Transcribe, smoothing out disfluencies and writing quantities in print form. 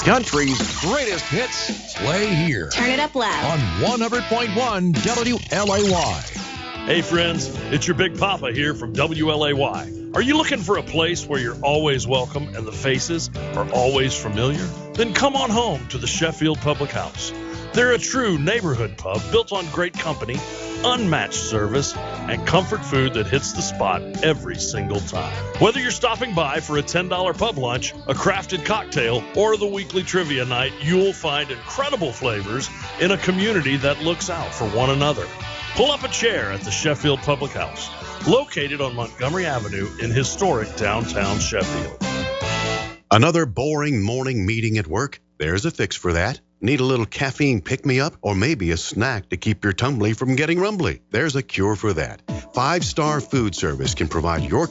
Country's greatest hits play here. Turn it up loud. On 100.1 WLAY. Hey friends, it's your Big Papa here from WLAY. Are you looking for a place where you're always welcome and the faces are always familiar? Then come on home to the Sheffield Public House. They're a true neighborhood pub built on great company, unmatched service, and comfort food that hits the spot every single time. Whether you're stopping by for a $10 pub lunch, a crafted cocktail, or the weekly trivia night, you'll find incredible flavors in a community that looks out for one another. Pull up a chair at the Sheffield Public House, located on Montgomery Avenue in historic downtown Sheffield. Another boring morning meeting at work? There's a fix for that. Need a little caffeine pick-me-up or maybe a snack to keep your tumbly from getting rumbly? There's a cure for that. 5 Star Food Service can provide your